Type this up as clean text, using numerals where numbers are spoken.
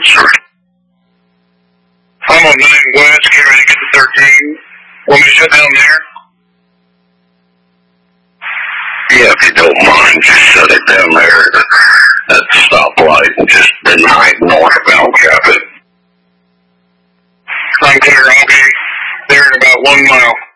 sir. I'm on 9 West, getting ready to get to 13. Want me to shut down there? Yeah, if you don't mind, just shut it down there at the stoplight and just deny northbound traffic. I'm clear. I'll be there in about 1 mile.